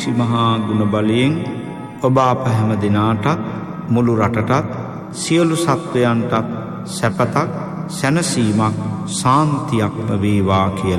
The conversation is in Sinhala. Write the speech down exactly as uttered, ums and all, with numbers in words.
මහා ගුණ බලයෙන් ඔබ අප හැම දිනාටත් මුළු රටටත් සියලු සත්වයන්ටත් සැපතක් සැනසීමක් සාන්තියක්ම වේවා කියලා